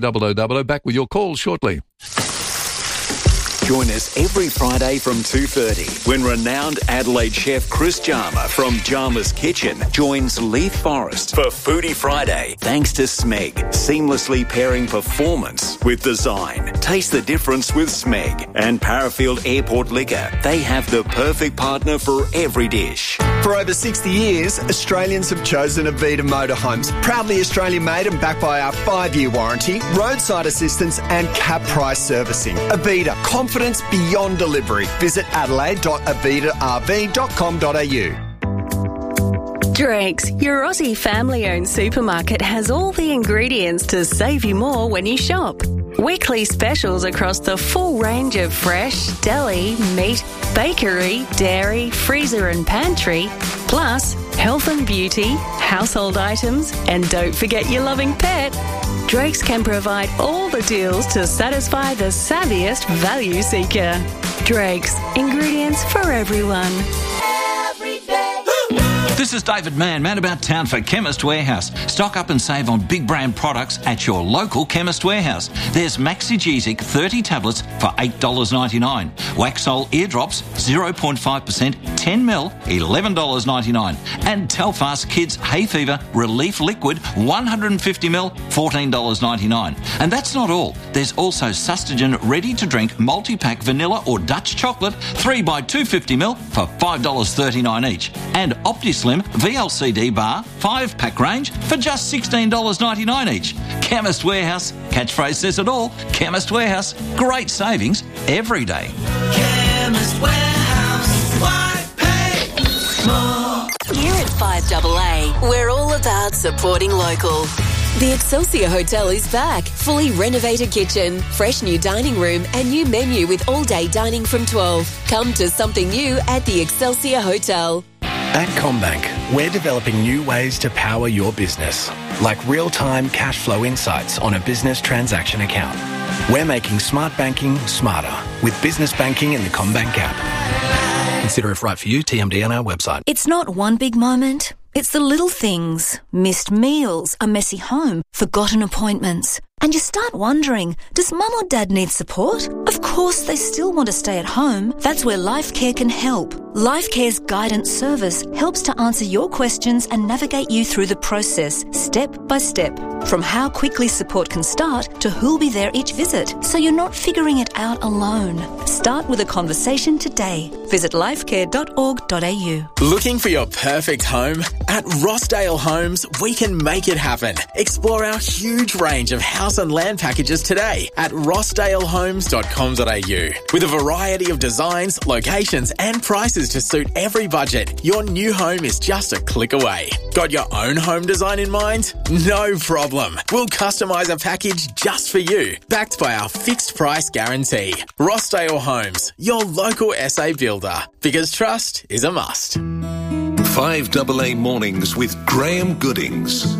0000. Back with your calls shortly. Join us every Friday from 2:30 when renowned Adelaide chef Chris Jarma from Jarma's Kitchen joins Leith Forrest for Foodie Friday. Thanks to Smeg, seamlessly pairing performance with design. Taste the difference with Smeg and Parafield Airport Liquor. They have the perfect partner for every dish. For over 60 years, Australians have chosen Avita Motorhomes. Proudly Australian-made and backed by our 5-year warranty, roadside assistance and cap price servicing. Avita, confidence beyond delivery. Visit adelaide.avita.rv.com.au. Drake's, your Aussie family-owned supermarket, has all the ingredients to save you more when you shop. Weekly specials across the full range of fresh, deli, meat, bakery, dairy, freezer and pantry, plus health and beauty, household items, and don't forget your loving pet. Drake's can provide all the deals to satisfy the savviest value seeker. Drake's, ingredients for everyone. This is David Mann about town for Chemist Warehouse. Stock up and save on big brand products at your local Chemist Warehouse. There's Maxigesic 30 tablets for $8.99. Waxol eardrops 0.5%, 10ml, $11.99. And Telfast Kids Hay Fever Relief Liquid 150ml, $14.99. And that's not all. There's also Sustagen Ready to Drink multi-pack vanilla or Dutch chocolate 3 by 250ml for $5.39 each. And OptiSlim VLCD bar 5-pack range for just $16.99 each. Chemist Warehouse. Catchphrase says it all. Chemist Warehouse. Great savings every day. Chemist Warehouse. Why pay more? Here at 5AA, we're all about supporting local. The Excelsior Hotel is back. Fully renovated kitchen, fresh new dining room and new menu with all-day dining from 12. Come to something new at the Excelsior Hotel. At CommBank, we're developing new ways to power your business, like real-time cash flow insights on a business transaction account. We're making smart banking smarter with business banking in the CommBank app. Consider if right for you, TMD on our website. It's not one big moment. It's the little things. Missed meals, a messy home, forgotten appointments. And you start wondering, does mum or dad need support? Of course they still want to stay at home. That's where LifeCare can help. LifeCare's guidance service helps to answer your questions and navigate you through the process, step by step. From how quickly support can start to who'll be there each visit, so you're not figuring it out alone. Start with a conversation today. Visit lifecare.org.au. Looking for your perfect home? At Rossdale Homes, we can make it happen. Explore our huge range of house and land packages today at rossdalehomes.com.au. With a variety of designs, locations and prices to suit every budget, your new home is just a click away. Got your own home design in mind? No problem. We'll customise a package just for you, backed by our fixed price guarantee. Rossdale Homes, your local SA builder, because trust is a must. 5AA Mornings with Graham Goodings.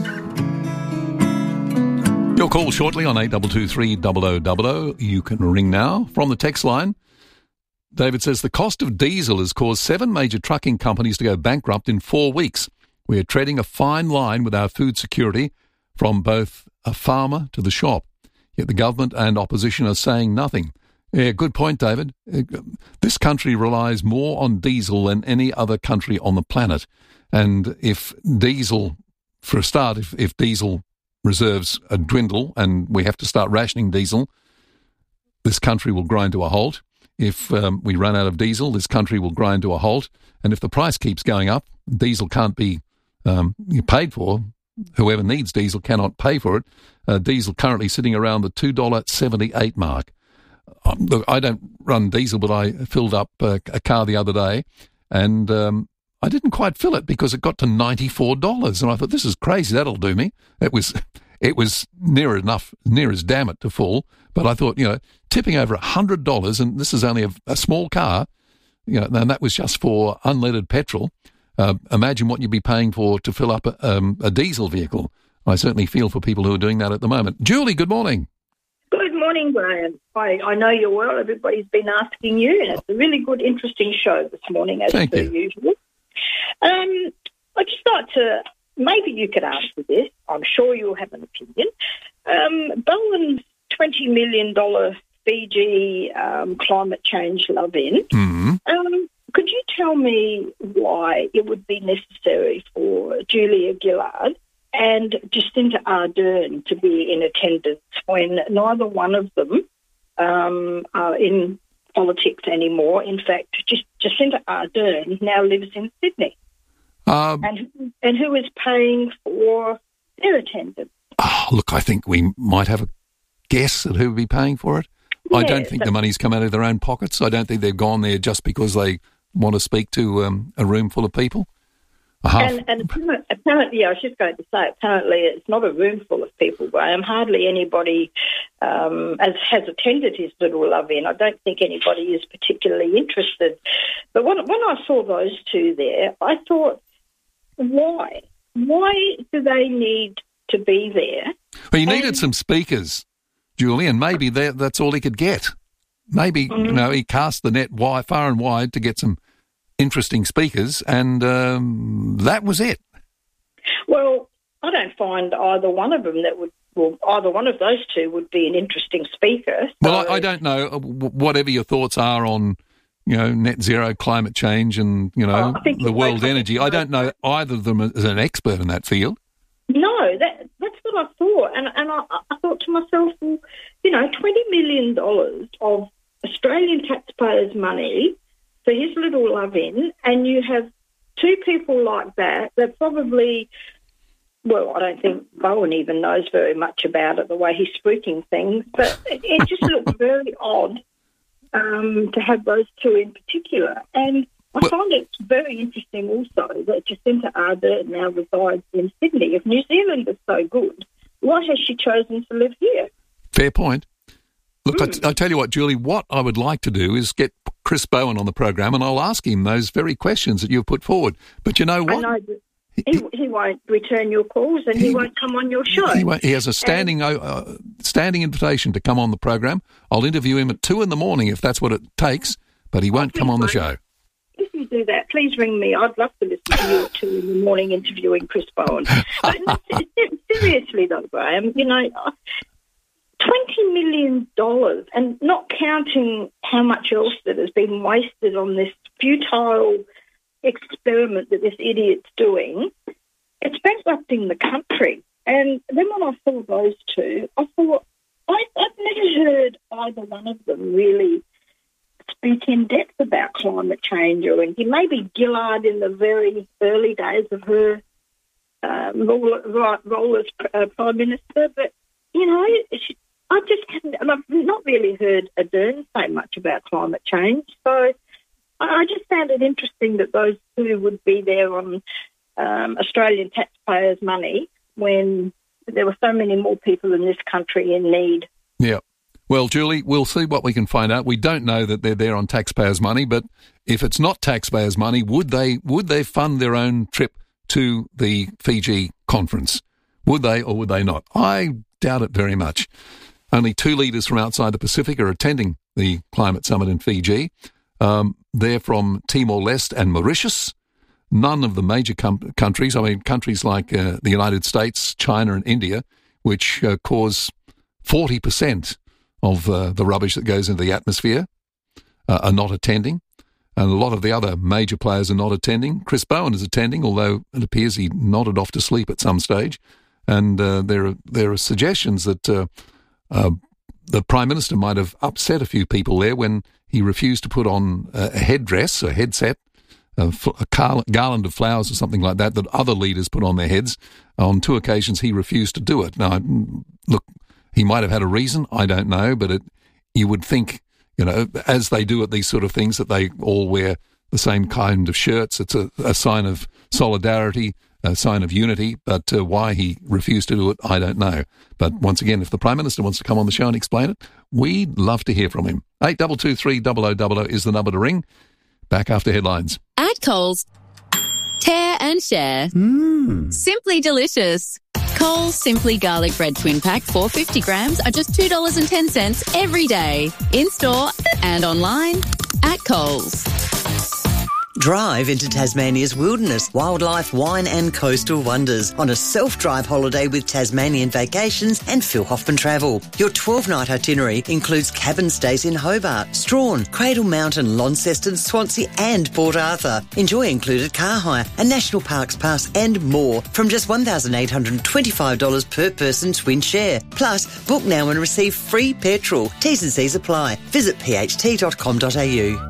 Your call shortly on 8223 0000. You can ring now from the text line. David says the cost of diesel has caused 7 major trucking companies to go bankrupt in 4 weeks. We are treading a fine line with our food security from both a farmer to the shop. Yet the government and opposition are saying nothing. Yeah, good point, David. This country relies more on diesel than any other country on the planet. And if diesel, for a start, if diesel reserves dwindle and we have to start rationing diesel, this country will grind to a halt. If we run out of diesel, this country will grind to a halt. And if the price keeps going up, diesel can't be paid for. Whoever needs diesel cannot pay for it. Diesel currently sitting around the $2.78 mark. Look, I don't run diesel, but I filled up a car the other day, and I didn't quite fill it because it got to $94, and I thought, this is crazy. That'll do me. It was near as damn it to full, but I thought, tipping over $100, and this is only a small car, and that was just for unleaded petrol. Imagine what you'd be paying to fill up a diesel vehicle. I certainly feel for people who are doing that at the moment. Julie, good morning. Good morning, Graham. I know you well. Everybody's been asking you, and it's a really good, interesting show this morning, as per usual. I'd just like to maybe you could answer this. I'm sure you'll have an opinion. Bowen's $20 million Fiji climate change love-in. Could you tell me why it would be necessary for Julia Gillard and Jacinda Ardern to be in attendance when neither one of them are in politics anymore? In fact, Jacinda Ardern now lives in Sydney. And who is paying for their attendance? Look, I think we might have a guess at who would be paying for it. Yeah, I don't think the money's come out of their own pockets. I don't think they've gone there just because they want to speak to a room full of people. And apparently, I was just going to say, apparently it's not a room full of people, Graham. Hardly anybody has attended his little love-in. I don't think anybody is particularly interested. But when I saw those two there, I thought, why? Why do they need to be there? Well, he needed some speakers, Julie, and maybe that's all he could get. Maybe, he cast the net far and wide to get some interesting speakers, and that was it. Well, I don't find either one of them either one of those two would be an interesting speaker. So. Well, I don't know, whatever your thoughts are on, net zero, climate change and, the world energy. I don't know either of them as an expert in that field. No, that's what I thought. And I thought to myself, well, $20 million of Australian taxpayers' money for his little love-in, and you have two people like that probably, well, I don't think Bowen even knows very much about it, the way he's spruiking things, but it just looks very odd to have those two in particular. And I find it very interesting also that Jacinda Ardern now resides in Sydney. If New Zealand is so good, why has she chosen to live here? Fair point. Look, I tell you what, Julie, what I would like to do is get Chris Bowen on the program and I'll ask him those very questions that you've put forward. But you know what? I know that he won't return your calls and he won't come on your show. He has a standing invitation to come on the program. I'll interview him at 2 a.m. if that's what it takes, but he won't come on the show. If you do that, please ring me. I'd love to listen to you at 2 a.m. interviewing Chris Bowen. But seriously though, Graham, $20 million, and not counting how much else that has been wasted on this futile experiment that this idiot's doing, it's bankrupting the country. And then when I saw those two, I thought, I've never heard either one of them really speak in depth about climate change or anything. Maybe Gillard in the very early days of her role as Prime Minister, but, I just haven't, and I've not really heard Ardern say much about climate change. So I just found it interesting that those two would be there on Australian taxpayers' money when there were so many more people in this country in need. Yeah. Well, Julie, we'll see what we can find out. We don't know that they're there on taxpayers' money, but if it's not taxpayers' money, would they fund their own trip to the Fiji conference? Would they or would they not? I doubt it very much. Only 2 leaders from outside the Pacific are attending the climate summit in Fiji. They're from Timor-Leste and Mauritius. None of the major countries, countries like the United States, China and India, which cause 40% of the rubbish that goes into the atmosphere, are not attending. And a lot of the other major players are not attending. Chris Bowen is attending, although it appears he nodded off to sleep at some stage. And there are suggestions that the Prime Minister might have upset a few people there when he refused to put on a headdress, a headset, a garland of flowers or something like that other leaders put on their heads. On 2 occasions, he refused to do it. Now, look, he might have had a reason. I don't know, but you would think, as they do at these sort of things, that they all wear the same kind of shirts. It's a sign of solidarity, a sign of unity, but why he refused to do it, I don't know. But once again, if the Prime Minister wants to come on the show and explain it, we'd love to hear from him. 8223 0000 is the number to ring. Back after headlines. At Coles, tear and share. Simply delicious. Coles Simply Garlic Bread Twin Pack 450 grams are just $2.10 every day. In store and online at Coles. Drive into Tasmania's wilderness, wildlife, wine and coastal wonders on a self-drive holiday with Tasmanian Vacations and Phil Hoffman Travel. Your 12-night itinerary includes cabin stays in Hobart, Strawn, Cradle Mountain, Launceston, Swansea and Port Arthur. Enjoy included car hire, a National Parks Pass and more from just $1,825 per person twin share. Plus, book now and receive free petrol. T's and C's apply. Visit pht.com.au.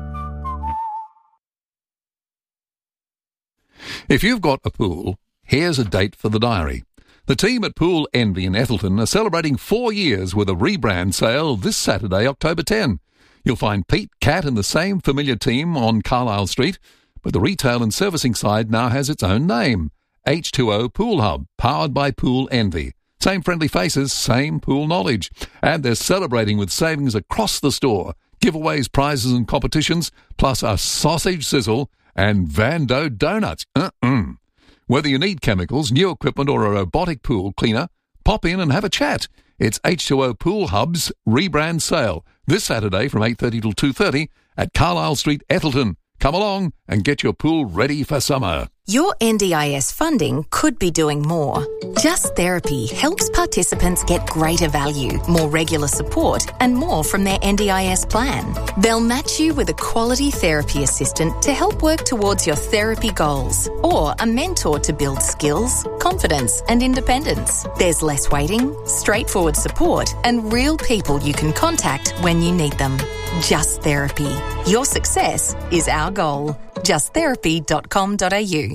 If you've got a pool, here's a date for the diary. The team at Pool Envy in Ethelton are celebrating 4 years with a rebrand sale this Saturday, October 10. You'll find Pete, Cat and the same familiar team on Carlisle Street, but the retail and servicing side now has its own name, H2O Pool Hub, powered by Pool Envy. Same friendly faces, same pool knowledge. And they're celebrating with savings across the store, giveaways, prizes and competitions, plus a sausage sizzle and Vando donuts. Whether you need chemicals, new equipment or a robotic pool cleaner, pop in and have a chat. It's H2O Pool Hub's rebrand sale this Saturday from 8:30 till 2:30 at Carlisle Street, Ethelton. Come along and get your pool ready for summer. Your NDIS funding could be doing more. Just Therapy helps participants get greater value, more regular support, and more from their NDIS plan. They'll match you with a quality therapy assistant to help work towards your therapy goals, or a mentor to build skills, confidence, and independence. There's less waiting, straightforward support, and real people you can contact when you need them. Just Therapy. Your success is our goal. justtherapy.com.au.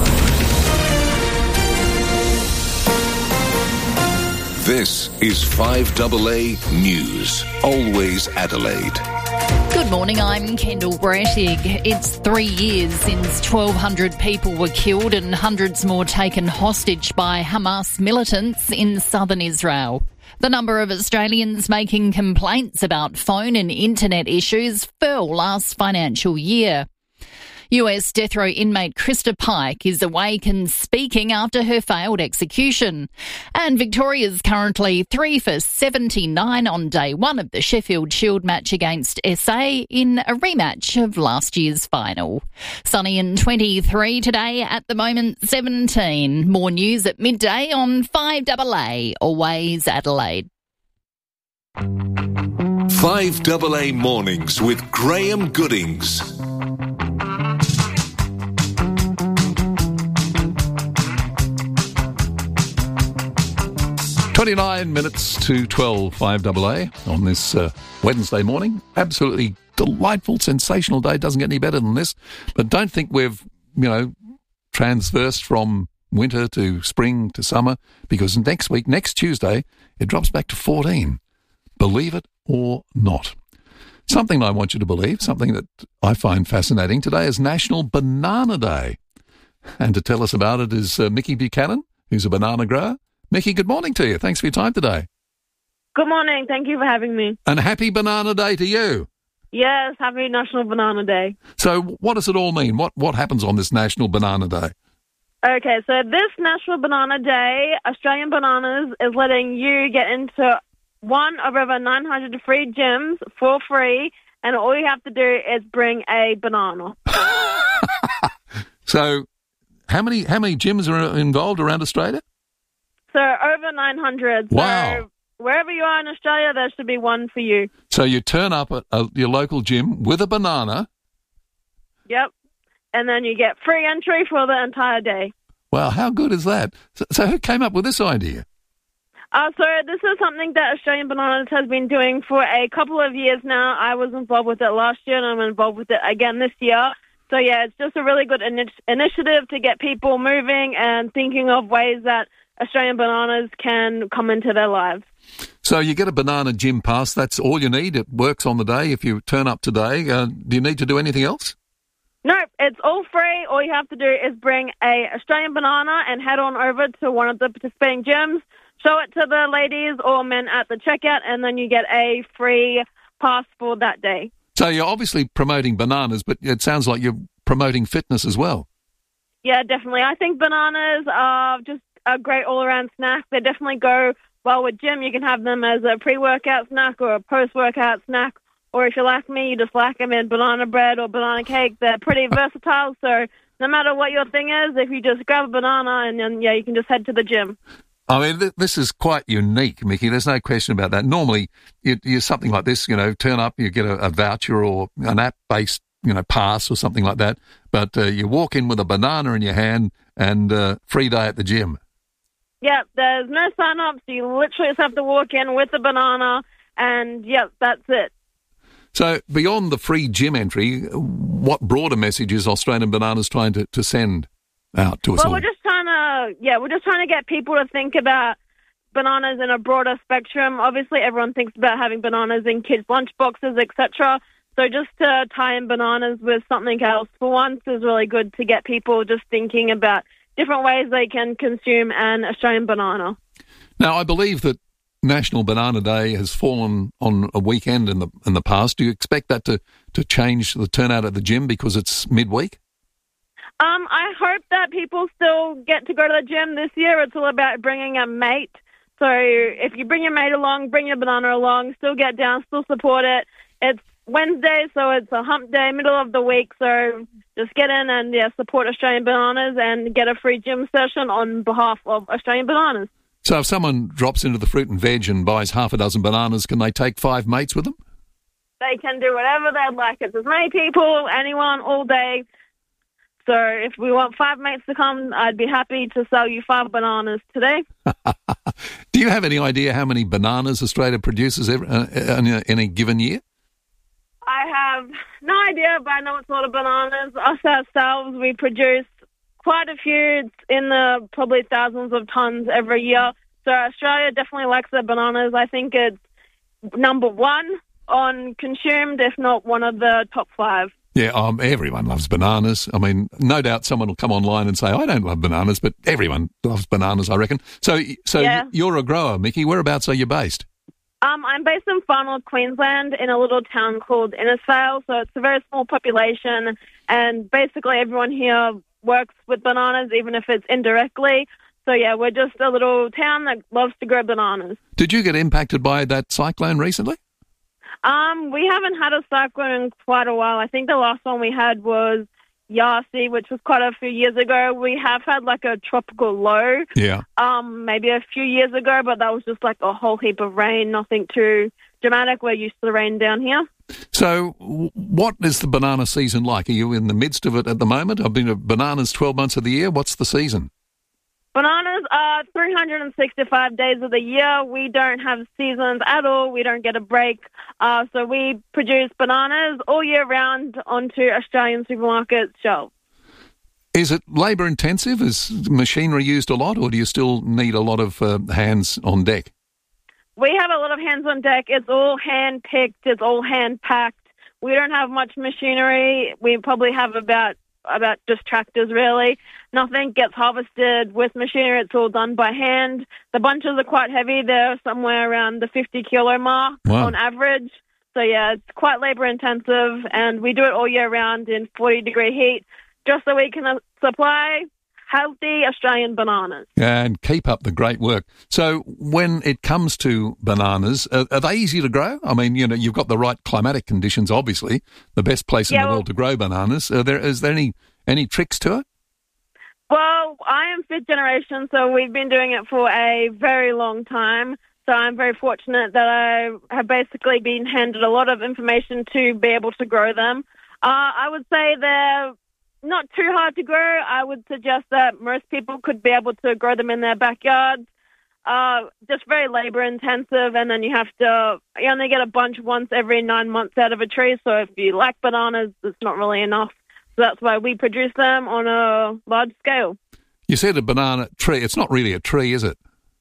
This is 5AA News. Always Adelaide. Good morning, I'm Kendall Brettig. It's 3 years since 1,200 people were killed and hundreds more taken hostage by Hamas militants in southern Israel. The number of Australians making complaints about phone and internet issues fell last financial year. US death row inmate Krista Pike is awake and speaking after her failed execution. And Victoria's currently 3 for 79 on day one of the Sheffield Shield match against SA in a rematch of last year's final. Sunny and 23 today, at the moment 17. More news at midday on 5AA, always Adelaide. 5AA Mornings with Graham Goodings. Twenty-nine minutes to 12, 5AA on this Wednesday morning. Absolutely delightful, sensational day. Doesn't get any better than this. But don't think we've, transversed from winter to spring to summer, because next week, next Tuesday, it drops back to 14. Believe it or not. Something I want you to believe, something that I find fascinating. Today is National Banana Day. And to tell us about it is Mickey Buchanan, who's a banana grower. Mickey, good morning to you. Thanks for your time today. Good morning. Thank you for having me. And happy Banana Day to you. Yes, happy National Banana Day. So what does it all mean? What happens on this National Banana Day? Okay, so this National Banana Day, Australian Bananas is letting you get into one of over 900 free gyms for free, and all you have to do is bring a banana. So how many gyms are involved around Australia? So over 900. Wow. So wherever you are in Australia, there should be one for you. So you turn up at your local gym with a banana. Yep. And then you get free entry for the entire day. Wow, how good is that? So who came up with this idea? So this is something that Australian Bananas has been doing for a couple of years now. I was involved with it last year, and I'm involved with it again this year. So, yeah, it's just a really good initiative to get people moving and thinking of ways that Australian Bananas can come into their lives. So you get a banana gym pass. That's all you need. It works on the day if you turn up today. Do you need to do anything else? No, it's all free. All you have to do is bring a Australian banana and head on over to one of the participating gyms, show it to the ladies or men at the checkout, and then you get a free pass for that day. So you're obviously promoting bananas, but it sounds like you're promoting fitness as well. Yeah, definitely. I think bananas are just a great all-around snack. They definitely go well with gym. You can have them as a pre-workout snack or a post-workout snack, or if you're like me, you just like them in banana bread or banana cake. They're pretty versatile, so no matter what your thing is, if you just grab a banana and then, you can just head to the gym. I mean, this is quite unique, Mickey. There's no question about that. Normally, you something like this, turn up, you get a voucher or an app-based, pass or something like that. But you walk in with a banana in your hand and free day at the gym. Yeah, there's no sign-ups. You literally just have to walk in with a banana and, that's it. So beyond the free gym entry, what broader message is Australian Bananas trying to send out to us all? We're just trying to get people to think about bananas in a broader spectrum. Obviously, everyone thinks about having bananas in kids' lunchboxes, etc. So just to tie in bananas with something else for once is really good to get people just thinking about different ways they can consume an Australian banana. Now, I believe that National Banana Day has fallen on a weekend in the past. Do you expect that to change the turnout at the gym because it's midweek? I hope that people still get to go to the gym this year. It's all about bringing a mate. So if you bring your mate along, bring your banana along, still get down, still support it. It's Wednesday, so it's a hump day, middle of the week. So just get in and support Australian Bananas and get a free gym session on behalf of Australian Bananas. So if someone drops into the fruit and veg and buys half a dozen bananas, can they take 5 mates with them? They can do whatever they'd like. It's as many people, anyone, all day. So if we want 5 mates to come, I'd be happy to sell you 5 bananas today. Do you have any idea how many bananas Australia produces in a given year? I have no idea, but I know it's a lot of bananas. Us ourselves, we produce quite a few. It's in the probably thousands of tons every year. So Australia definitely likes their bananas. I think it's number 1 on consumed, if not one of the top 5. Yeah, everyone loves bananas. I mean, no doubt someone will come online and say, I don't love bananas, but everyone loves bananas, I reckon. So yeah. You're a grower, Mickey. Whereabouts are you based? I'm based in Far North Queensland in a little town called Innisfail. So it's a very small population, and basically everyone here works with bananas, even if it's indirectly. So, yeah, we're just a little town that loves to grow bananas. Did you get impacted by that cyclone recently? We haven't had a cyclone in quite a while. I think the last one we had was Yasi, which was quite a few years ago. We have had like a tropical low, maybe a few years ago, but that was just like a whole heap of rain, nothing too dramatic. We're used to the rain down here. So what is the banana season like? Are you in the midst of it at the moment? I've been at bananas 12 months of the year. What's the season? Bananas are 365 days of the year. We don't have seasons at all. We don't get a break. So we produce bananas all year round onto Australian supermarket shelves. Is it labour intensive? Is machinery used a lot, or do you still need a lot of hands on deck? We have a lot of hands on deck. It's all hand-picked. It's all hand-packed. We don't have much machinery. We probably have about just tractors, really. Nothing gets harvested with machinery. It's all done by hand. The bunches are quite heavy. They're somewhere around the 50-kilo mark on average. So, yeah, it's quite labour-intensive, and we do it all year round in 40-degree heat just so we can supply healthy Australian bananas. And keep up the great work. So when it comes to bananas, are they easy to grow? I mean, you've got the right climatic conditions, obviously, the best place in the world to grow bananas. Is there any tricks to it? Well, I am 5th generation, so we've been doing it for a very long time. So I'm very fortunate that I have basically been handed a lot of information to be able to grow them. I would say they're not too hard to grow. I would suggest that most people could be able to grow them in their backyards. Just very labour intensive, and then you only get a bunch once every 9 months out of a tree. So if you like bananas, it's not really enough. So that's why we produce them on a large scale. You said a banana tree. It's not really a tree, is it?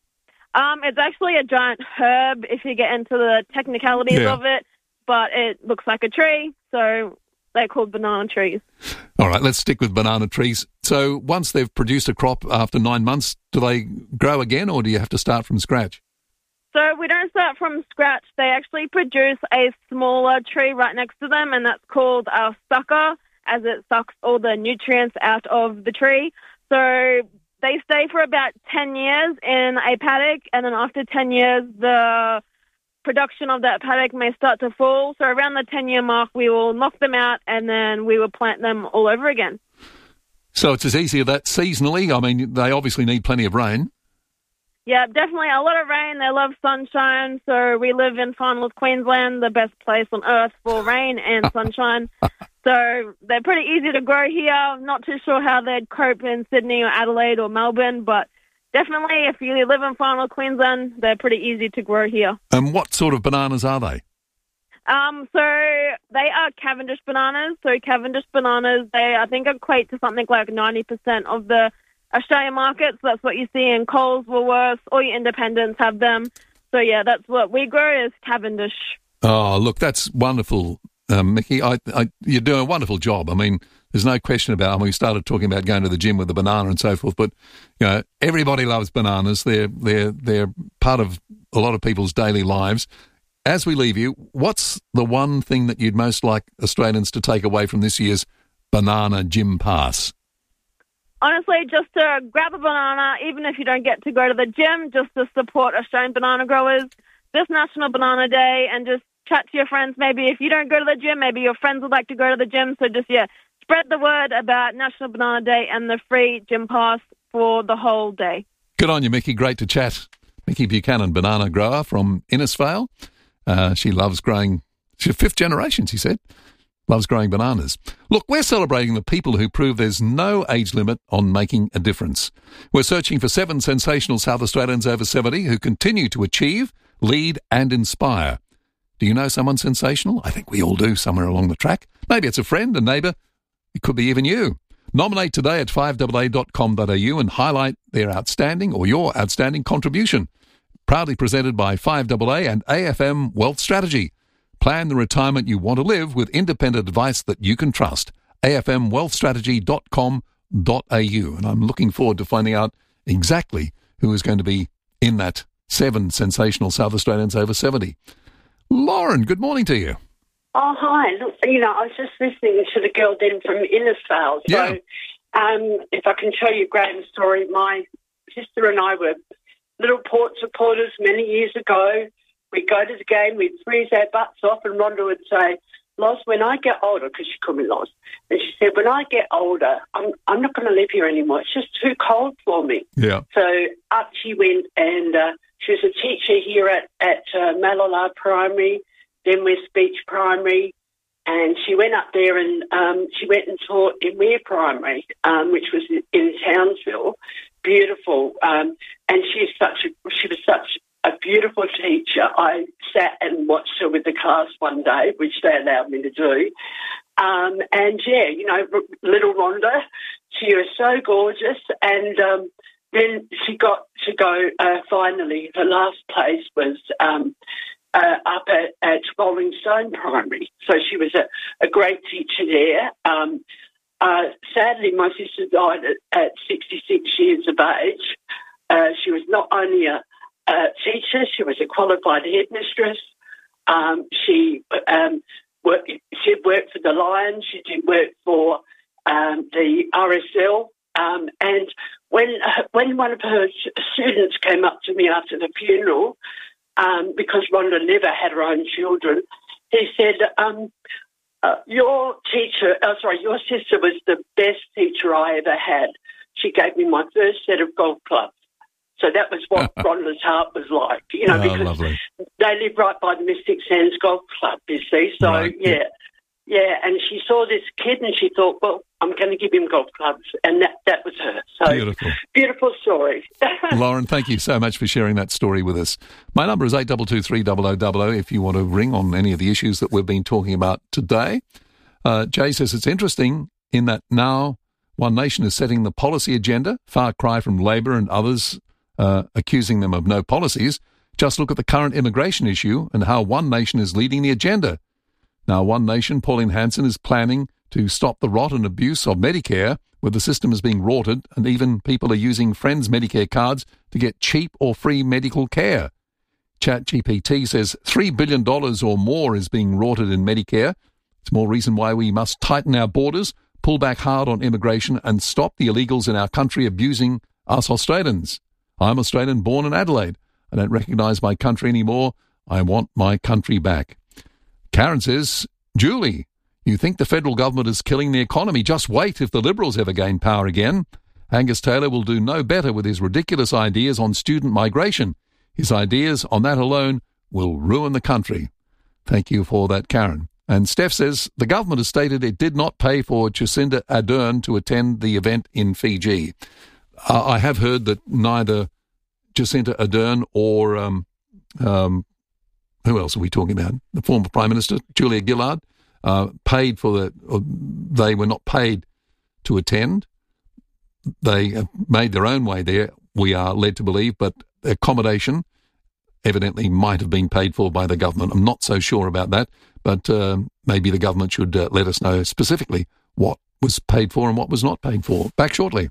It's actually a giant herb if you get into the technicalities of it, but it looks like a tree, so they're called banana trees. All right, let's stick with banana trees. So once they've produced a crop after 9 months, do they grow again, or do you have to start from scratch? So we don't start from scratch. They actually produce a smaller tree right next to them, and that's called our sucker, as it sucks all the nutrients out of the tree. So they stay for about 10 years in a paddock, and then after 10 years, the production of that paddock may start to fall. So around the 10-year mark, we will knock them out and then we will plant them all over again. So it's as easy as that seasonally? I mean, they obviously need plenty of rain. Yeah, definitely a lot of rain. They love sunshine. So we live in Far North Queensland, the best place on earth for rain and sunshine. So they're pretty easy to grow here. Not too sure how they'd cope in Sydney or Adelaide or Melbourne, but definitely if you live in Far North Queensland, they're pretty easy to grow here. And what sort of bananas are they? So they are Cavendish bananas. So Cavendish bananas, they I think equate to something like 90% of the Australian market. So that's what you see in Coles, Woolworths, all your independents have them. So yeah, that's what we grow is Cavendish. Oh, look, that's wonderful, Mickey. You're doing a wonderful job. I mean, there's no question about it. I mean, we started talking about going to the gym with the banana and so forth, but you know, everybody loves bananas. They're part of a lot of people's daily lives. As we leave you, what's the one thing that you'd most like Australians to take away from this year's Banana Gym Pass? Honestly, just to grab a banana, even if you don't get to go to the gym, just to support Australian banana growers this National Banana Day and just chat to your friends. Maybe if you don't go to the gym, maybe your friends would like to go to the gym. So just, spread the word about National Banana Day and the free gym pass for the whole day. Good on you, Mickey. Great to chat. Mickey Buchanan, banana grower from Innisfail. She loves growing, she's fifth generation, she said, loves growing bananas. Look, we're celebrating the people who prove there's no age limit on making a difference. We're searching for 7 sensational South Australians over 70 who continue to achieve, lead and inspire. Do you know someone sensational? I think we all do somewhere along the track. Maybe it's a friend, a neighbour. It could be even you. Nominate today at 5AA.com.au and highlight their outstanding or your outstanding contribution. Proudly presented by 5AA and AFM Wealth Strategy. Plan the retirement you want to live with independent advice that you can trust. afmwealthstrategy.com.au. And I'm looking forward to finding out exactly who is going to be in that 7 sensational South Australians over 70. Lauren, good morning to you. Oh, hi. Look, I was just listening to the girl then from Innisfail. So, if I can tell you Graham's story, my sister and I were little Port supporters many years ago. We'd go to the game, we'd freeze our butts off, and Rhonda would say, Loz, when I get older, because she called me Loz, and she said, when I get older, I'm not going to live here anymore. It's just too cold for me. Yeah. So up she went, and she was a teacher here at Malala Primary, then West Beach Primary, and she went up there and she went and taught in Weir Primary, which was in Townsville. Beautiful. And she was such a beautiful teacher. I sat and watched her with the class one day, which they allowed me to do. Little Rhonda, she was so gorgeous. And then she got to go, finally, her last place was up at Rolling Stone Primary. So she was a great teacher there. Sadly, my sister died at 66 years of age. She was not only a teacher, she was a qualified headmistress. She worked for the Lions. She did work for the RSL. And when one of her students came up to me after the funeral, because Rhonda never had her own children, he said, your sister was the best teacher I ever had. She gave me my first set of golf clubs. So that was what Rhonda's heart was like, because lovely. They live right by the Mystic Sands Golf Club, you see. So, right. Yeah, and she saw this kid and she thought, well, I'm going to give him golf clubs. And that was her. So beautiful story. Lauren, thank you so much for sharing that story with us. My number is 8223 if you want to ring on any of the issues that we've been talking about today. Jay says it's interesting in that now One Nation is setting the policy agenda, far cry from Labor and others accusing them of no policies. Just look at the current immigration issue and how One Nation is leading the agenda. Now, One Nation, Pauline Hanson, is planning to stop the rot and abuse of Medicare, where the system is being rorted and even people are using friends' Medicare cards to get cheap or free medical care. ChatGPT says $3 billion or more is being rorted in Medicare. It's more reason why we must tighten our borders, pull back hard on immigration and stop the illegals in our country abusing us Australians. I'm Australian, born in Adelaide. I don't recognise my country anymore. I want my country back. Karen says, Julie, you think the federal government is killing the economy? Just wait if the Liberals ever gain power again. Angus Taylor will do no better with his ridiculous ideas on student migration. His ideas on that alone will ruin the country. Thank you for that, Karen. And Steph says, the government has stated it did not pay for Jacinda Ardern to attend the event in Fiji. I have heard that neither Jacinda Ardern or, who else are we talking about? The former Prime Minister, Julia Gillard, paid for they were not paid to attend. They made their own way there, we are led to believe, but accommodation evidently might have been paid for by the government. I'm not so sure about that, but maybe the government should let us know specifically what was paid for and what was not paid for. Back shortly.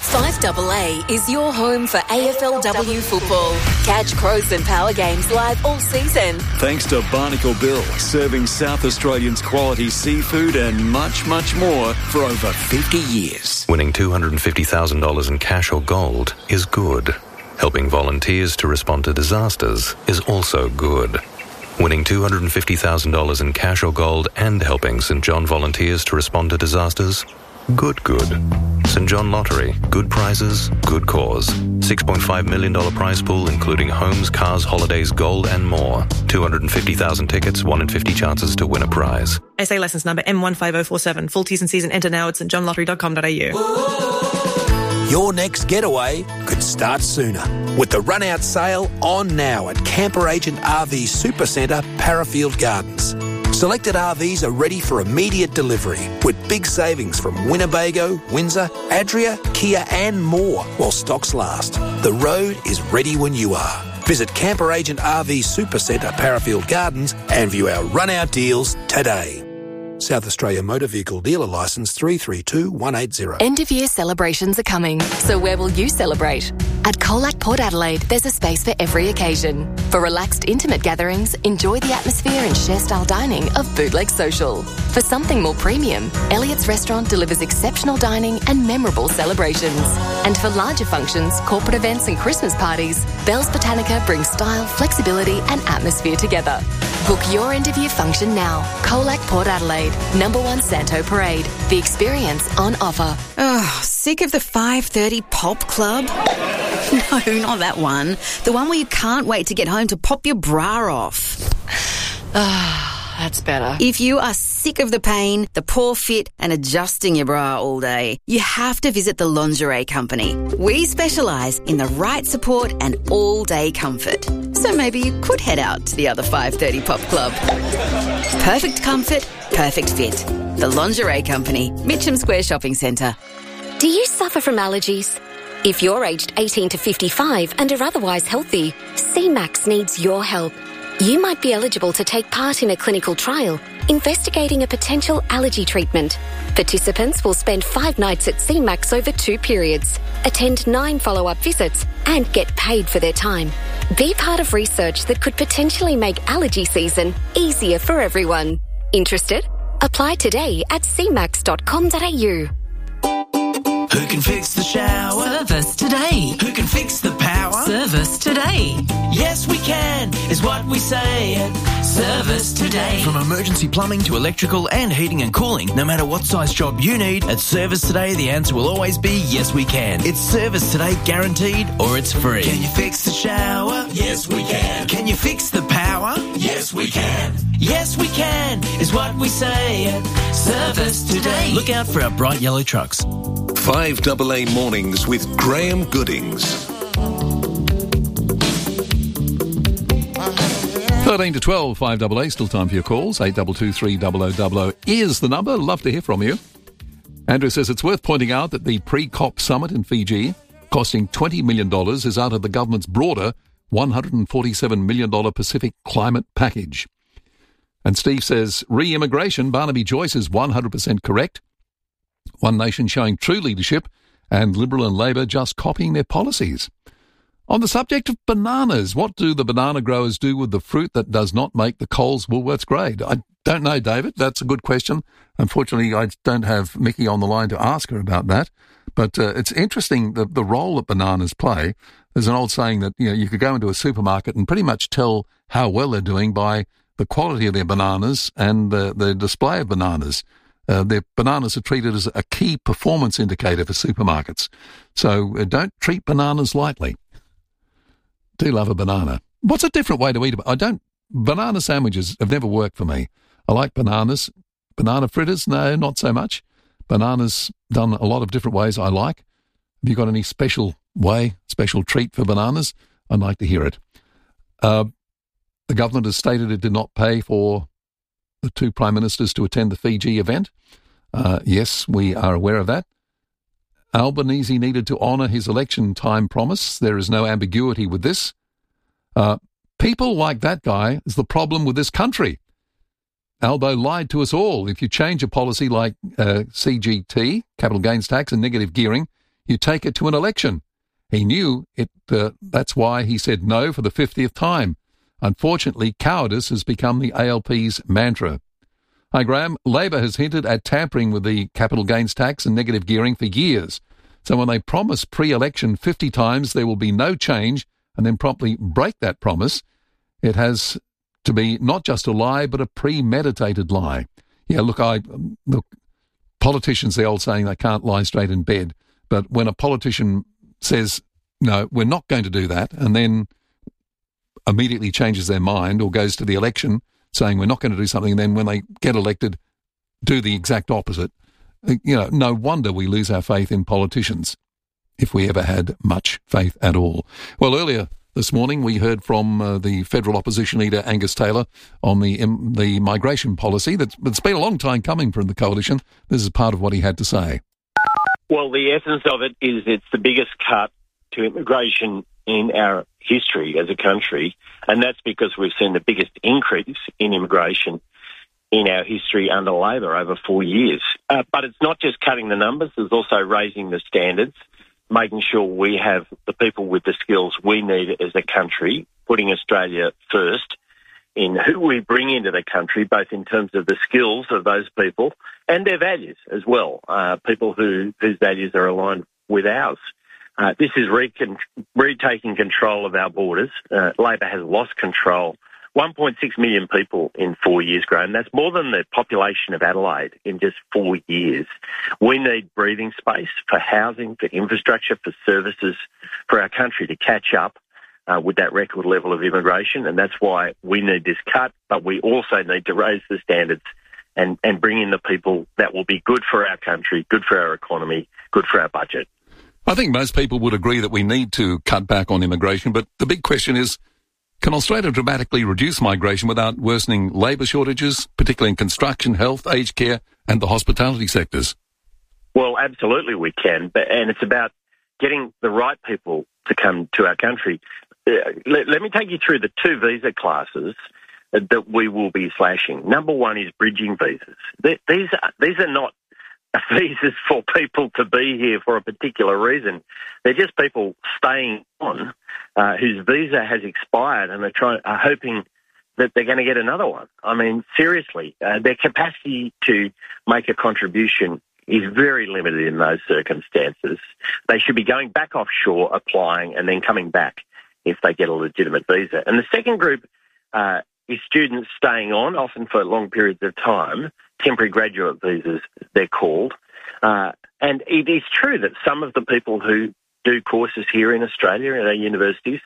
5AA is your home for AFLW football. Catch Crows and Power games live all season. Thanks to Barnacle Bill, serving South Australians quality seafood and much, much more for over 50 years. Winning $250,000 in cash or gold is good. Helping volunteers to respond to disasters is also good. Winning $250,000 in cash or gold and helping St John volunteers to respond to disasters? Good. St John Lottery. Good prizes, good cause. $6.5 million prize pool including homes, cars, holidays, gold and more. 250,000 tickets, 1 in 50 chances to win a prize. SA licence number M15047. Full T's and C's and enter now at stjohnlottery.com.au. Your next getaway could start sooner with the run-out sale on now at Camper Agent RV Supercentre, Parafield Gardens. Selected RVs are ready for immediate delivery with big savings from Winnebago, Windsor, Adria, Kia and more while stocks last. The road is ready when you are. Visit Camper Agent RV Supercentre, Parafield Gardens and view our run-out deals today. South Australia Motor Vehicle Dealer Licence 332180. End of year celebrations are coming, so where will you celebrate? At Colac Port Adelaide, there's a space for every occasion. For relaxed, intimate gatherings, enjoy the atmosphere and share-style dining of Bootleg Social. For something more premium, Elliott's Restaurant delivers exceptional dining and memorable celebrations. And for larger functions, corporate events and Christmas parties, Bell's Botanica brings style, flexibility and atmosphere together. Book your end-of-year function now. Colac Port Adelaide, number 1 Santo Parade. The experience on offer. Oh, sick of the 5:30 pop club? No, not that one. The one where you can't wait to get home to pop your bra off. That's better. If you are sick of the pain, the poor fit and adjusting your bra all day, you have to visit the Lingerie Company. We specialise in the right support and all-day comfort. So maybe you could head out to the other 5:30 pop club. Perfect comfort, perfect fit. The Lingerie Company, Mitcham Square Shopping Centre. Do you suffer from allergies? If you're aged 18 to 55 and are otherwise healthy, CMAX needs your help. You might be eligible to take part in a clinical trial investigating a potential allergy treatment. Participants will spend 5 nights at CMAX over 2 periods, attend 9 follow-up visits and get paid for their time. Be part of research that could potentially make allergy season easier for everyone. Interested? Apply today at cmax.com.au. Who can fix the shower? Service today. Who can fix the power? Service today. Yes, we can, is what we say at Service Today. From emergency plumbing to electrical and heating and cooling, no matter what size job you need, at Service Today, the answer will always be yes, we can. It's Service Today guaranteed or it's free. Can you fix the shower? Yes, we can. Can you fix the power? Yes, we can. Yes, we can, is what we say at Service Today. Look out for our bright yellow trucks. 5AA Mornings with Graham Goodings. 13 to 12, 5AA, still time for your calls. 8223 is the number. Love to hear from you. Andrew says it's worth pointing out that the pre-COP summit in Fiji, costing $20 million, is out of the government's broader $147 million Pacific climate package. And Steve says, re-immigration, Barnaby Joyce is 100% correct. One Nation showing true leadership and Liberal and Labor just copying their policies. On the subject of bananas, what do the banana growers do with the fruit that does not make the Coles Woolworths grade? I don't know, David. That's a good question. Unfortunately, I don't have Mickey on the line to ask her about that. But it's interesting the role that bananas play. There's an old saying that you could go into a supermarket and pretty much tell how well they're doing by the quality of their bananas and the display of bananas. Their bananas are treated as a key performance indicator for supermarkets. So don't treat bananas lightly. Do love a banana. What's a different way to eat it? Banana sandwiches have never worked for me. I like bananas. Banana fritters, no, not so much. Bananas done a lot of different ways I like. Have you got any special treat for bananas? I'd like to hear it. The government has stated it did not pay for the two prime ministers to attend the Fiji event. Yes, we are aware of that. Albanese needed to honour his election time promise. There is no ambiguity with this. People like that guy is the problem with this country. Albo lied to us all. If you change a policy like CGT, capital gains tax, and negative gearing, you take it to an election. He knew it. That's why he said no for the 50th time. Unfortunately, cowardice has become the ALP's mantra. Hi, Graham. Labor has hinted at tampering with the capital gains tax and negative gearing for years. So when they promise pre-election 50 times there will be no change and then promptly break that promise, it has to be not just a lie, but a premeditated lie. Yeah, look, politicians, the old saying, they can't lie straight in bed. But when a politician says, no, we're not going to do that, and then immediately changes their mind or goes to the election saying we're not going to do something, and then when they get elected, do the exact opposite, no wonder we lose our faith in politicians, if we ever had much faith at all. Well, earlier this morning, we heard from the federal opposition leader, Angus Taylor, on the migration policy that's been a long time coming from the coalition. This is part of what he had to say. Well, the essence of it is it's the biggest cut to immigration in our history as a country, and that's because we've seen the biggest increase in immigration in our history under Labor over 4 years. But it's not just cutting the numbers, there's also raising the standards, making sure we have the people with the skills we need as a country, putting Australia first in who we bring into the country, both in terms of the skills of those people and their values as well, people whose values are aligned with ours. This is retaking control of our borders. Labor has lost control. 1.6 million people in 4 years, Graham. That's more than the population of Adelaide in just 4 years. We need breathing space for housing, for infrastructure, for services, for our country to catch up with that record level of immigration, and that's why we need this cut, but we also need to raise the standards and bring in the people that will be good for our country, good for our economy, good for our budget. I think most people would agree that we need to cut back on immigration, but the big question is, can Australia dramatically reduce migration without worsening labour shortages, particularly in construction, health, aged care and the hospitality sectors? Well, absolutely we can, and it's about getting the right people to come to our country. Let me take you through the two visa classes that we will be slashing. Number one is bridging visas. These are not visas for people to be here for a particular reason. They're just people staying on whose visa has expired and are hoping that they're going to get another one. I mean, seriously, their capacity to make a contribution is very limited in those circumstances. They should be going back offshore, applying, and then coming back if they get a legitimate visa. And the second group is students staying on, often for long periods of time, temporary graduate visas, they're called. And it is true that some of the people who do courses here in Australia at our universities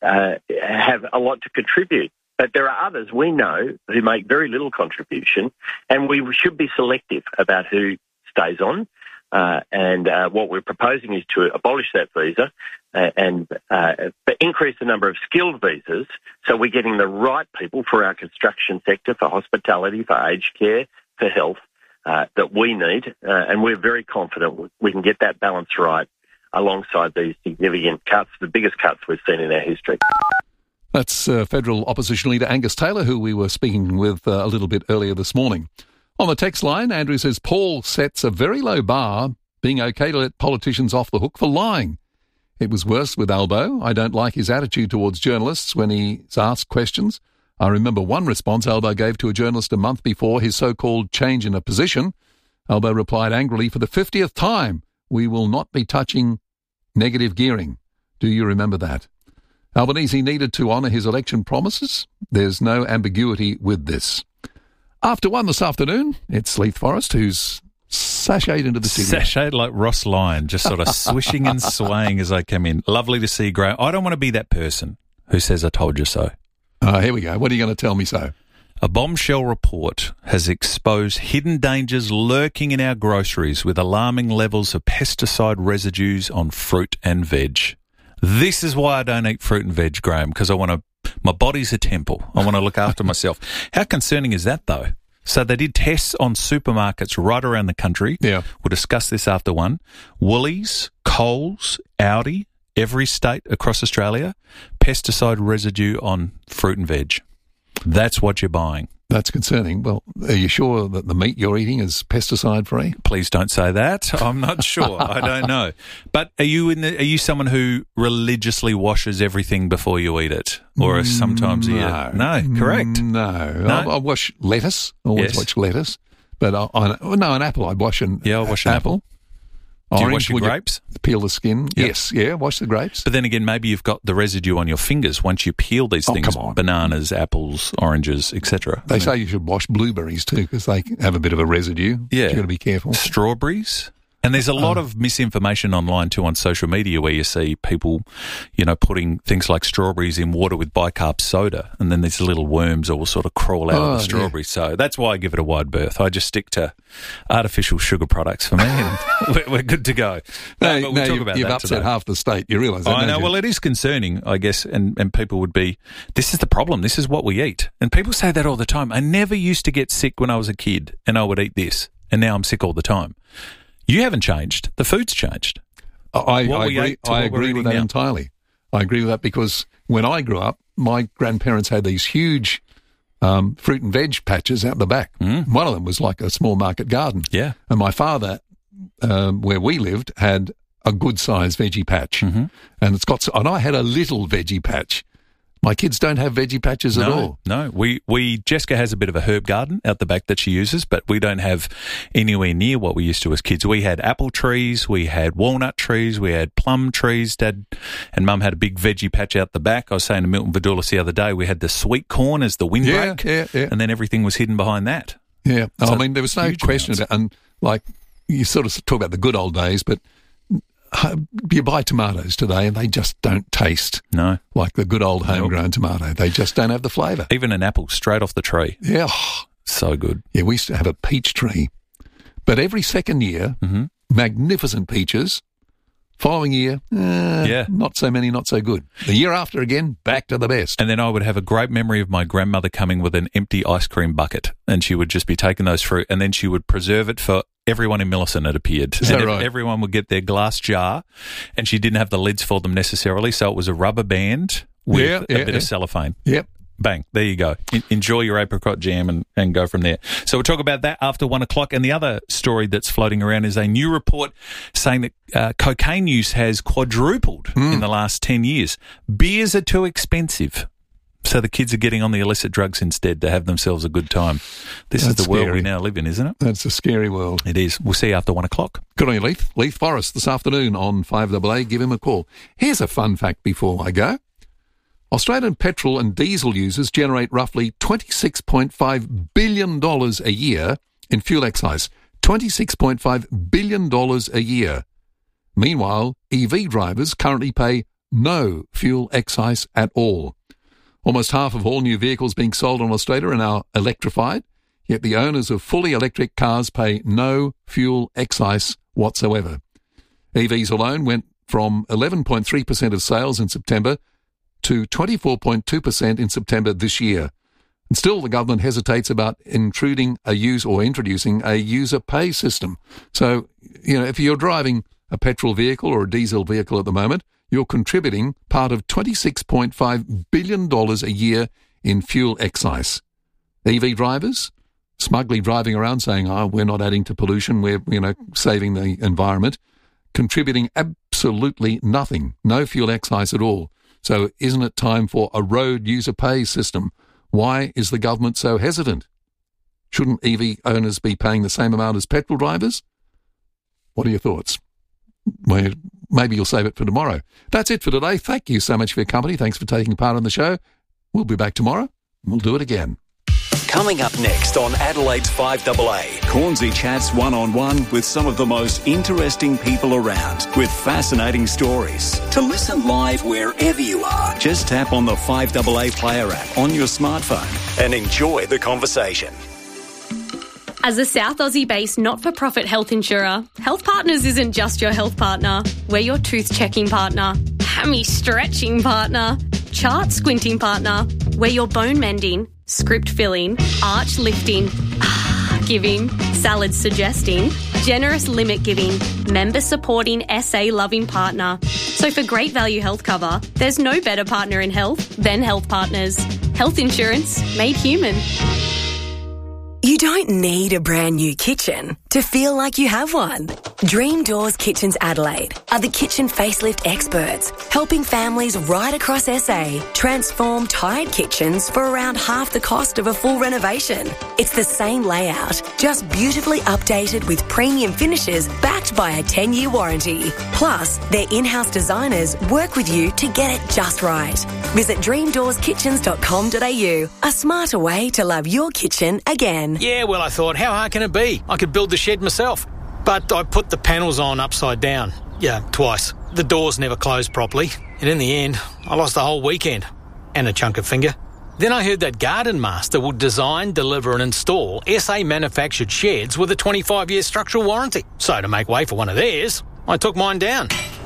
have a lot to contribute. But there are others we know who make very little contribution, and we should be selective about who stays on. And what we're proposing is to abolish that visa and increase the number of skilled visas so we're getting the right people for our construction sector, for hospitality, for aged care, for health that we need. And we're very confident we can get that balance right alongside these significant cuts, the biggest cuts we've seen in our history. That's federal opposition leader Angus Taylor, who we were speaking with a little bit earlier this morning. On the text line, Andrew says, Paul sets a very low bar, being okay to let politicians off the hook for lying. It was worse with Albo. I don't like his attitude towards journalists when he's asked questions. I remember one response Albo gave to a journalist a month before his so-called change in a position. Albo replied angrily, for the 50th time, we will not be touching negative gearing. Do you remember that? Albanese needed to honour his election promises. There's no ambiguity with this. After 1 this afternoon, it's Leith Forrest who's sashayed into the studio. Sashayed like Ross Lyon, just sort of swishing and swaying as I come in. Lovely to see you, Graham. I don't want to be that person who says I told you so. Here we go. What are you going to tell me so? A bombshell report has exposed hidden dangers lurking in our groceries with alarming levels of pesticide residues on fruit and veg. This is why I don't eat fruit and veg, Graham, because my body's a temple. I want to look after myself. How concerning is that, though? So they did tests on supermarkets right around the country. Yeah. We'll discuss this after 1. Woolies, Coles, Aldi, every state across Australia, pesticide residue on fruit and veg. That's what you're buying. That's concerning. Well, are you sure that the meat you're eating is pesticide-free? Please don't say that. I'm not sure. I don't know. But are you someone who religiously washes everything before you eat it? Or sometimes No, correct. No. I wash lettuce. I always watch lettuce. But an apple I'd wash an I'll wash an apple. Do you wash your grapes? Peel the skin. Yep. Yes, wash the grapes. But then again, maybe you've got the residue on your fingers once you peel these things. Come on. Bananas, apples, oranges, etc. They say you should wash blueberries too because they have a bit of a residue. Yeah. You've got to be careful. Strawberries. And there's a lot of misinformation online too on social media where you see people, putting things like strawberries in water with bicarb soda, and then these little worms all sort of crawl out of the strawberry. Yeah. So that's why I give it a wide berth. I just stick to artificial sugar products for me, and we're good to go. But we'll talk about you've that upset today. Half the state. You realise that? I know. Well, it is concerning, I guess, and people would be. This is the problem. This is what we eat, and people say that all the time. I never used to get sick when I was a kid, and I would eat this, and now I'm sick all the time. You haven't changed. The food's changed. I agree with that entirely. I agree with that because when I grew up, my grandparents had these huge fruit and veg patches out the back. One of them was like a small market garden. Yeah. And my father, where we lived, had a good-sized veggie patch. And and I had a little veggie patch. My kids don't have veggie patches at all. No, Jessica has a bit of a herb garden out the back that she uses, but we don't have anywhere near what we used to as kids. We had apple trees, we had walnut trees, we had plum trees. Dad and Mum had a big veggie patch out the back. I was saying to Milton Vidoulis the other day, we had the sweet corn as the windbreak, and then everything was hidden behind that. Yeah, So I mean, there was no question about, and like you sort of talk about the good old days, but you buy tomatoes today and they just don't taste like the good old homegrown tomato. They just don't have the flavour. Even an apple straight off the tree. Yeah. So good. Yeah, we used to have a peach tree. But every second year, magnificent peaches. Following year, not so many, not so good. The year after again, back to the best. And then I would have a great memory of my grandmother coming with an empty ice cream bucket, and she would just be taking those fruit, and then she would preserve it for everyone in Millicent, it appeared. Is that right? Everyone would get their glass jar, and she didn't have the lids for them necessarily, so it was a rubber band with a bit of cellophane. Yep. Bang, there you go. Enjoy your apricot jam and go from there. So we'll talk about that after 1 o'clock. And the other story that's floating around is a new report saying that cocaine use has quadrupled in the last 10 years. Beers are too expensive. So the kids are getting on the illicit drugs instead to have themselves a good time. This is the world we now live in, isn't it? That's a scary world. It is. We'll see you after 1 o'clock. Good on you, Leith. Leith Forrest this afternoon on 5AA. Give him a call. Here's a fun fact before I go. Australian petrol and diesel users generate roughly $26.5 billion a year in fuel excise. $26.5 billion a year. Meanwhile, EV drivers currently pay no fuel excise at all. Almost half of all new vehicles being sold in Australia are now electrified, yet the owners of fully electric cars pay no fuel excise whatsoever. EVs alone went from 11.3% of sales in September to 24.2% in September this year. And still the government hesitates about introducing a user pay system. So, if you're driving a petrol vehicle or a diesel vehicle at the moment, you're contributing part of $26.5 billion a year in fuel excise. EV drivers, smugly driving around saying, we're not adding to pollution, we're, saving the environment, contributing absolutely nothing, no fuel excise at all. So isn't it time for a road user pay system? Why is the government so hesitant? Shouldn't EV owners be paying the same amount as petrol drivers? What are your thoughts? We're maybe you'll save it for tomorrow. That's it for today. Thank you so much for your company. Thanks for taking part in the show. We'll be back tomorrow. We'll do it again. Coming up next on Adelaide's 5AA, Cornsey chats one-on-one with some of the most interesting people around with fascinating stories. To listen live wherever you are, just tap on the 5AA Player app on your smartphone and enjoy the conversation. As a South Aussie-based not-for-profit health insurer, Health Partners isn't just your health partner. We're your tooth-checking partner, hammy-stretching partner, chart-squinting partner. We're your bone-mending, script-filling, arch-lifting, giving, salad-suggesting, generous limit-giving, member-supporting, SA-loving partner. So for great value health cover, there's no better partner in health than Health Partners. Health insurance made human. You don't need a brand new kitchen to feel like you have one. Dream Doors Kitchens Adelaide are the kitchen facelift experts, helping families right across SA transform tired kitchens for around half the cost of a full renovation. It's the same layout, just beautifully updated with premium finishes backed by a 10-year warranty. Plus, their in-house designers work with you to get it just right. Visit dreamdoorskitchens.com.au, a smarter way to love your kitchen again. Yeah, well, I thought, how hard can it be? I could build the shed myself. But I put the panels on upside down. Yeah, twice. The doors never closed properly. And in the end, I lost the whole weekend. And a chunk of finger. Then I heard that Garden Master will design, deliver and install SA manufactured sheds with a 25-year structural warranty. So to make way for one of theirs, I took mine down.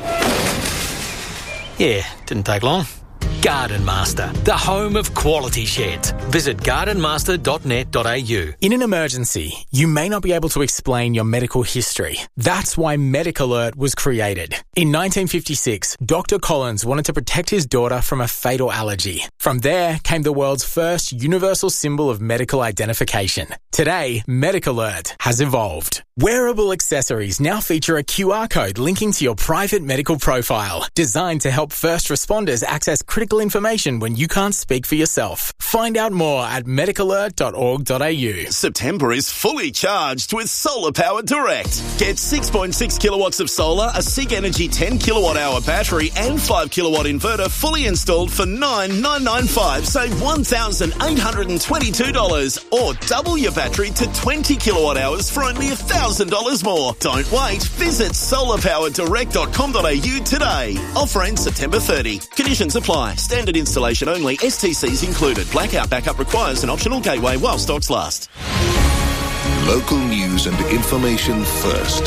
Yeah, didn't take long. Garden Master, the home of quality sheds. Visit gardenmaster.net.au. In an emergency, you may not be able to explain your medical history. That's why Medic Alert was created. In 1956, Dr. Collins wanted to protect his daughter from a fatal allergy. From there came the world's first universal symbol of medical identification. Today, Medic Alert has evolved. Wearable accessories now feature a QR code linking to your private medical profile, designed to help first responders access critical information when you can't speak for yourself. Find out more at medicalert.org.au. September is fully charged with Solar Power Direct. Get 6.6 kilowatts of solar, a SIG Energy 10 kilowatt hour battery and 5 kilowatt inverter fully installed for $9,995. Save $1,822 or double your battery to 20 kilowatt hours for only $1,000 more. Don't wait. Visit solarpowerdirect.com.au today. Offer ends September 30. Conditions apply. Standard installation only. STCs included. Blackout backup requires an optional gateway while stocks last. Local news and information first.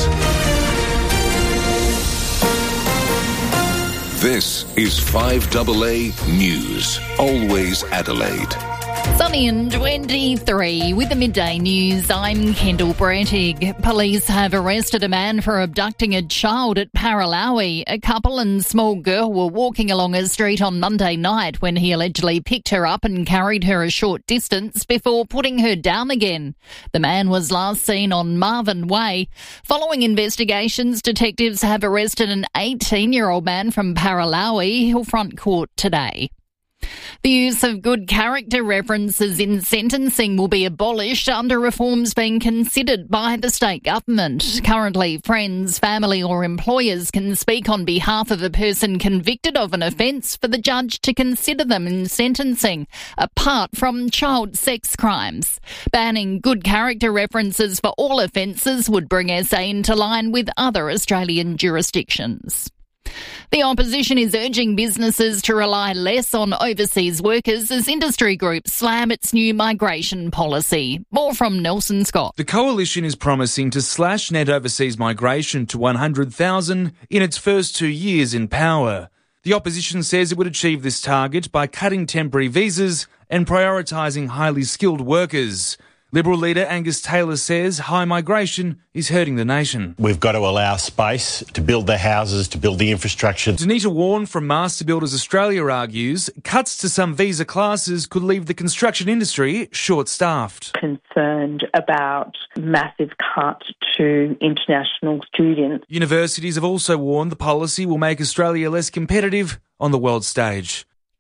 This is 5AA News. Always Adelaide. Sunny and 23 with the midday news. I'm Kendall Brantig. Police have arrested a man for abducting a child at Paralawi. A couple and small girl were walking along a street on Monday night when he allegedly picked her up and carried her a short distance before putting her down again. The man was last seen on Marvin Way. Following investigations, detectives have arrested an 18-year-old man from Paralawi. He'll front court today. The use of good character references in sentencing will be abolished under reforms being considered by the state government. Currently, friends, family or employers can speak on behalf of a person convicted of an offence for the judge to consider them in sentencing, apart from child sex crimes. Banning good character references for all offences would bring SA into line with other Australian jurisdictions. The opposition is urging businesses to rely less on overseas workers as industry groups slam its new migration policy. More from Nelson Scott. The coalition is promising to slash net overseas migration to 100,000 in its first 2 years in power. The opposition says it would achieve this target by cutting temporary visas and prioritising highly skilled workers. Liberal leader Angus Taylor says high migration is hurting the nation. We've got to allow space to build the houses, to build the infrastructure. Danita Warren from Master Builders Australia argues cuts to some visa classes could leave the construction industry short-staffed. Concerned about massive cut to international students. Universities have also warned the policy will make Australia less competitive on the world stage.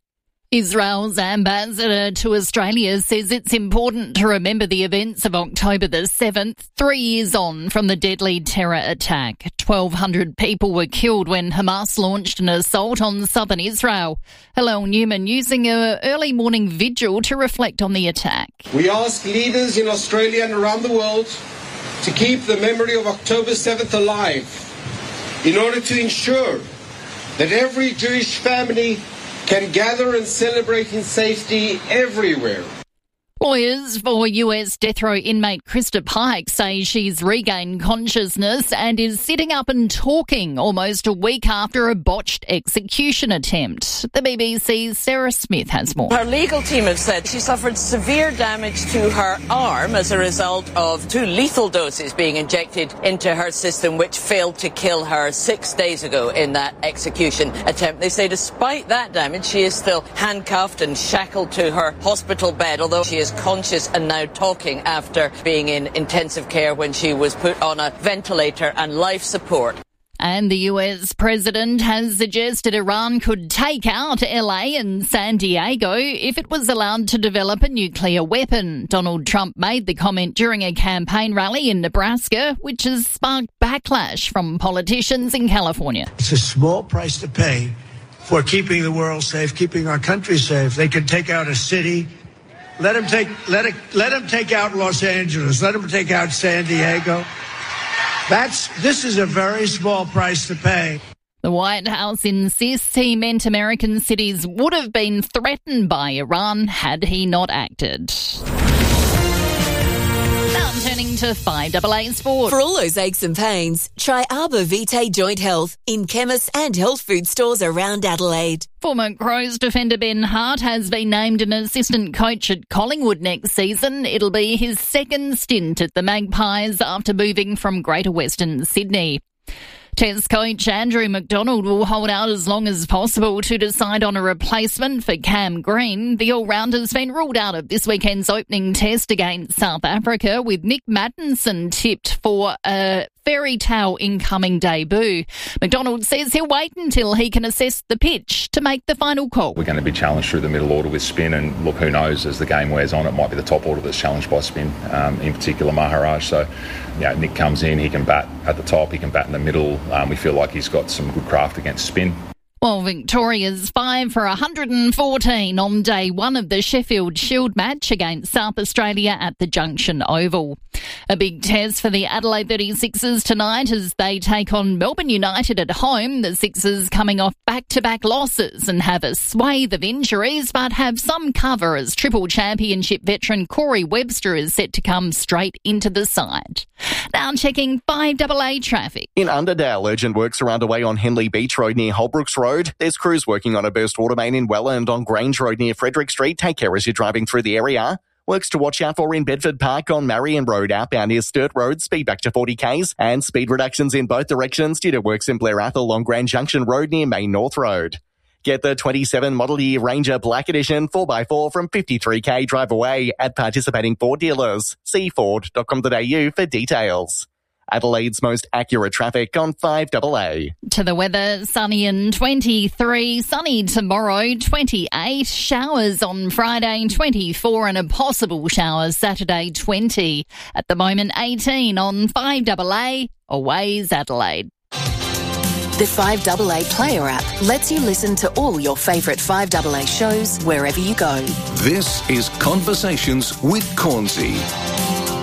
Israel's ambassador to Australia says it's important to remember the events of October the 7th, 3 years on from the deadly terror attack. 1,200 people were killed when Hamas launched an assault on southern Israel. Hillel Newman using an early morning vigil to reflect on the attack. We ask leaders in Australia and around the world to keep the memory of October 7th alive in order to ensure that every Jewish family can gather and celebrate in safety everywhere. Lawyers for US death row inmate Krista Pike say she's regained consciousness and is sitting up and talking almost a week after a botched execution attempt. The BBC's Sarah Smith has more. Her legal team have said she suffered severe damage to her arm as a result of 2 lethal doses being injected into her system, which failed to kill her 6 days ago in that execution attempt. They say despite that damage, she is still handcuffed and shackled to her hospital bed, although she is conscious and now talking after being in intensive care when she was put on a ventilator and life support. And the US president has suggested Iran could take out LA and San Diego if it was allowed to develop a nuclear weapon. Donald Trump made the comment during a campaign rally in Nebraska, which has sparked backlash from politicians in California. It's a small price to pay for keeping the world safe, keeping our country safe. They could take out a city. Let him take out Los Angeles. Let him take out San Diego. This is a very small price to pay. The White House insists he meant American cities would have been threatened by Iran had he not acted. Now turning to 5AA Sport. For all those aches and pains, try Arbor Vitae Joint Health in chemists and health food stores around Adelaide. Former Crows defender Ben Hart has been named an assistant coach at Collingwood next season. It'll be his second stint at the Magpies after moving from Greater Western Sydney. Test coach Andrew McDonald will hold out as long as possible to decide on a replacement for Cam Green. The all-rounder's been ruled out of this weekend's opening test against South Africa, with Nick Mattinson tipped for a fairy tale incoming debut. McDonald says he'll wait until he can assess the pitch to make the final call. We're going to be challenged through the middle order with spin, and look, who knows, as the game wears on, it might be the top order that's challenged by spin, in particular Maharaj. So, Nick comes in, he can bat at the top, he can bat in the middle. We feel like he's got some good craft against spin. Well, Victoria's 5 for 114 on day one of the Sheffield Shield match against South Australia at the Junction Oval. A big test for the Adelaide 36ers tonight as they take on Melbourne United at home. The Sixers coming off back-to-back losses and have a swathe of injuries, but have some cover as Triple Championship veteran Corey Webster is set to come straight into the side. Now checking 5AA traffic. In Underdale, urgent works are underway on Henley Beach Road near Holbrooks Road. There's crews working on a burst water main in Welland on Grange Road near Frederick Street. Take care as you're driving through the area. Works to watch out for in Bedford Park on Marion Road, outbound near Sturt Road, speed back to 40 k's, and speed reductions in both directions due to works in Blair Athol on Grand Junction Road near Main North Road. Get the 27 Model Year Ranger Black Edition 4x4 from 53k drive away at participating Ford dealers. See Ford.com.au for details. Adelaide's most accurate traffic on 5AA. To the weather, sunny and 23, sunny tomorrow, 28, showers on Friday, 24, and a possible shower Saturday, 20. At the moment, 18 on 5AA, Always Adelaide. The 5AA Player app lets you listen to all your favourite 5AA shows wherever you go. This is Conversations with Cornsey.